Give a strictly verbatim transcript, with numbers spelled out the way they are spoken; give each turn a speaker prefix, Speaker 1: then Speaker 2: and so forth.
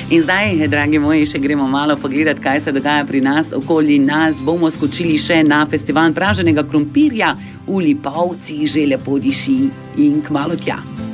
Speaker 1: In zdaj, dragi moji, še gremo malo pogledati, kaj se dogaja pri nas, okoli nas. Bomo skočili še na festival praženega krompirja v Lipovci, že lepo diši in kmalu tja.